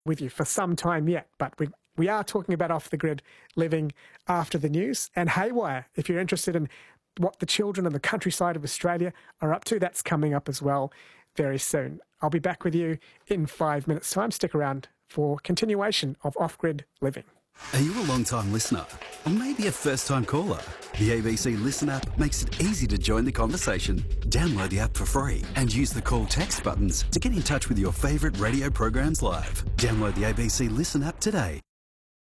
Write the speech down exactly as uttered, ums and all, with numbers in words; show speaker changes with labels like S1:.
S1: with you for some time yet, but we we are talking about off-the-grid living after the news. And Haywire, if you're interested in what the children in the countryside of Australia are up to, that's coming up as well very soon. I'll be back with you in five minutes' time. Stick around for continuation of off-grid living.
S2: Are you a long-time listener? Or maybe a first-time caller? The A B C Listen app makes it easy to join the conversation. Download the app for free and use the call text buttons to get in touch with your favourite radio programs live. Download the A B C Listen app today.